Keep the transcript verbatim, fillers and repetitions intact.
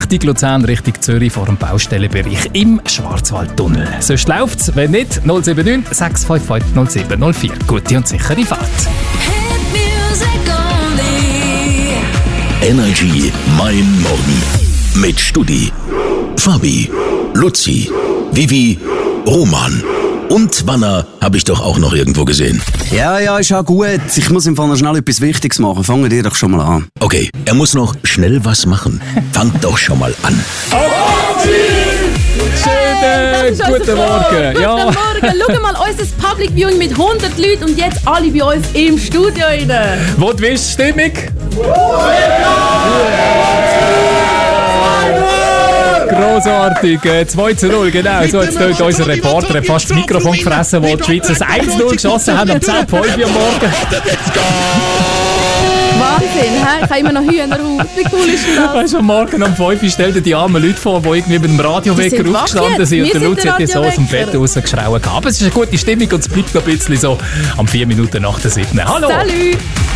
Richtung Luzern, Richtung Zürich vor dem Baustellenbereich im Schwarzwaldtunnel. Sonst läuft's, wenn nicht, null sieben neun sechs fünf fünf null sieben null vier. Gute und sichere Fahrt. Energy Mein Morgen mit Studi, Fabi, Luzi, Vivi, Roman und Wanner habe ich doch auch noch irgendwo gesehen. Ja, ja, ist auch gut. Ich muss im Fall noch schnell etwas Wichtiges machen. Fangen dir doch schon mal an. Okay, er muss noch schnell was machen. Fangt doch schon mal an. Schönen guten Morgen. Ja. Guten Morgen. Schau mal, unser Public Viewing mit hundert Leuten und jetzt alle bei uns im Studio rein. Wo du willst, Stimmung? Grossartig, zwei zu null, genau. So, jetzt tut unser Reporter fast das Mikrofon gefressen, wo die Schweizer das eins zu null geschossen haben am zehn Uhr fünf Uhr am Morgen. Wahnsinn, hä? Ich habe immer noch Hühner auf. Wie cool ist das? Weißt du, am Morgen um fünf Uhr stellen die armen Leute vor, die irgendwie mit dem Radiowecker sind aufgestanden jetzt. sind und Wir der sind Lutz der hat die so aus dem Bett Radiowecker. rausgeschrauen. Aber es ist eine gute Stimmung und es bleibt noch ein bisschen so am vier Minuten nach der siebten. Hallo! Salut!